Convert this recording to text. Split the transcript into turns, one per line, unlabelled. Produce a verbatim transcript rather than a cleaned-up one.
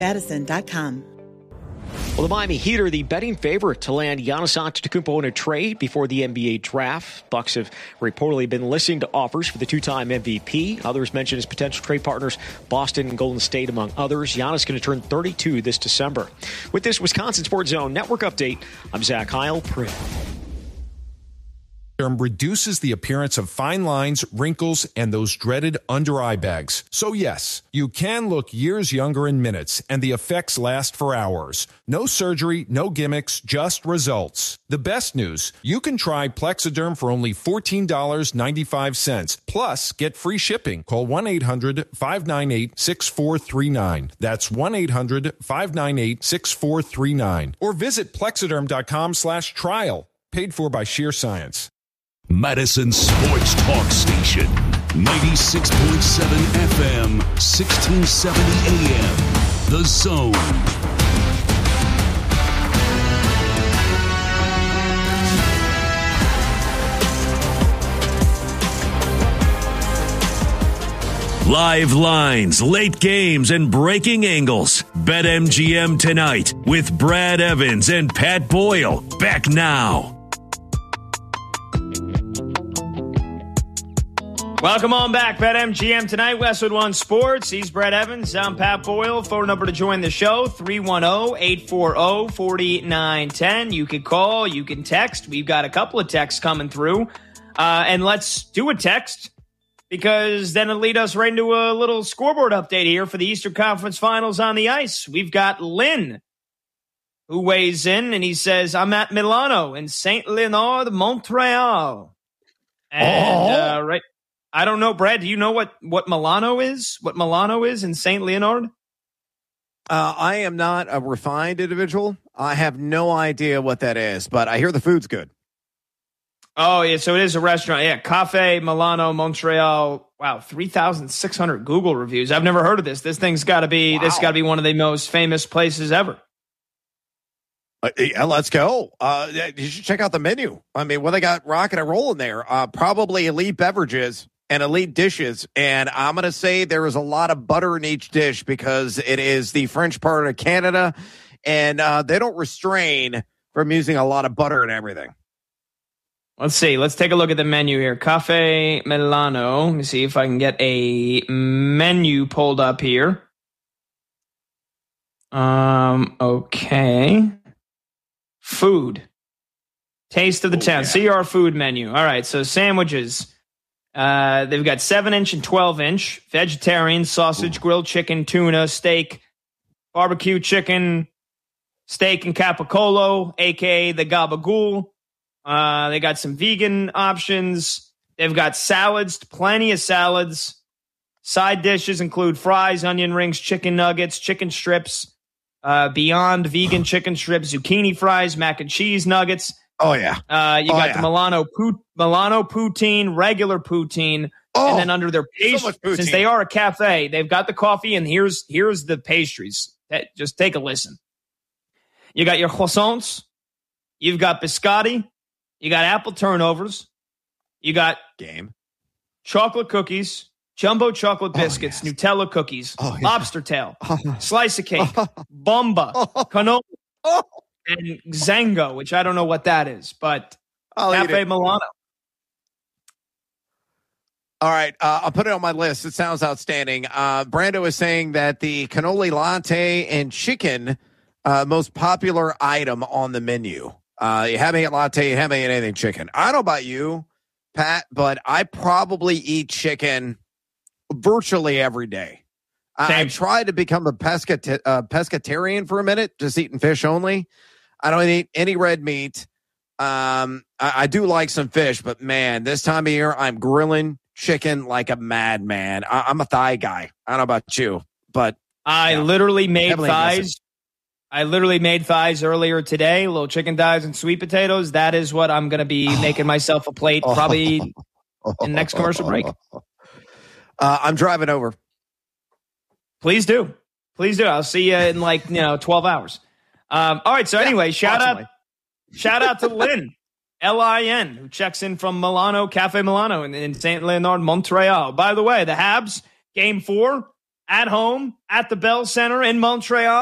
Madison dot com.
Well, the Miami Heat are the betting favorite to land Giannis Antetokounmpo in a trade before the N B A draft. Bucks have reportedly been listening to offers for the two-time M V P. Others mentioned as potential trade partners Boston and Golden State, among others. Giannis going to turn thirty-two this December. With this Wisconsin Sports Zone Network update, I'm Zach Heil.
Reduces the appearance of fine lines, wrinkles, and those dreaded under-eye bags. So yes, you can look years younger in minutes, and the effects last for hours. No surgery, no gimmicks, just results. The best news, you can try Plexiderm for only fourteen dollars and ninety-five cents. Plus, get free shipping. Call one eight hundred five nine eight six four three nine. That's one eight hundred five nine eight six four three nine. Or visit plexiderm.com slash trial. Paid for by Sheer Science.
Madison Sports Talk Station, ninety-six point seven F M, sixteen seventy A M. The Zone. Live lines, late games, and breaking angles. BetMGM tonight with Brad Evans and Pat Boyle. Back now.
Welcome on back, BetMGM tonight, Westwood One Sports. He's Brett Evans. I'm Pat Boyle. Phone number to join the show, three one zero, eight four zero, four nine one zero. You can call, you can text. We've got a couple of texts coming through. Uh, and let's do a text, because then it'll lead us right into a little scoreboard update here for the Eastern Conference Finals on the ice. We've got Lynn, who weighs in, and he says, I'm at Milano in Saint Leonard, Montreal. And oh. uh, right... I don't know, Brad. Do you know what, what Milano is? What Milano is in Saint Leonard?
Uh, I am not a refined individual. I have no idea what that is, but I hear the food's good.
Oh, yeah. So it is a restaurant. Yeah. Cafe Milano, Montreal. Wow. three thousand six hundred Google reviews. I've never heard of this. This thing's got to be, wow. This got to be one of the most famous places ever.
Uh, yeah, let's go. Uh, you should check out the menu. I mean, what they got rocking and rolling there. Uh, probably elite beverages and elite dishes. And I'm going to say there is a lot of butter in each dish because it is the French part of Canada. And uh, they don't restrain from using a lot of butter and everything.
Let's see. Let's take a look at the menu here. Cafe Milano. Let me see if I can get a menu pulled up here. Um. Okay. Food. Taste of the town. Yeah. See our food menu. All right. So sandwiches. Uh, they've got seven inch and twelve inch, vegetarian, sausage, Ooh. grilled chicken, tuna, steak, barbecue chicken, steak and capicolo, a k a the gabagool. Uh, they got some vegan options. They've got salads, plenty of salads. Side dishes include fries, onion rings, chicken nuggets, chicken strips, uh, beyond vegan chicken strips, zucchini fries, mac and cheese nuggets.
Oh, yeah.
Uh, you
oh,
got
yeah.
the Milano pu- Milano poutine, regular poutine, oh, and then under their pastries, so since they are a cafe, they've got the coffee, and here's here's the pastries. Just take a listen. You got your croissants, you've got biscotti, you got apple turnovers, you got
game
chocolate cookies, jumbo chocolate biscuits, oh, yes. Nutella cookies, oh, yeah. lobster tail, oh. slice of cake, bomba, oh. cannoli. Oh. And Zango, which I don't know what that is, but I'll Cafe Milano.
All right, uh, I'll put it on my list. It sounds outstanding. Uh, Brando is saying that the cannoli latte and chicken, uh, most popular item on the menu. Uh, you haven't had latte, you haven't had anything chicken. I don't know about you, Pat, but I probably eat chicken virtually every day. I, I tried to become a pescat- uh, pescatarian for a minute, just eating fish only. I don't eat any red meat. Um, I, I do like some fish, but man, this time of year, I'm grilling chicken like a madman. I, I'm a thigh guy. I don't know about you, but
I yeah, literally made thighs. Aggressive. I literally made thighs earlier today, little chicken thighs and sweet potatoes. That is what I'm going to be oh. making myself a plate probably in the next commercial break.
Uh, I'm driving over.
Please do. Please do. I'll see you in like, you know, twelve hours. Um, all right. So anyway, yeah, shout out, shout out to Lynn, L I N, who checks in from Milano, Cafe Milano in, in Saint Leonard, Montreal. By the way, the Habs game four at home at the Bell Center in Montreal.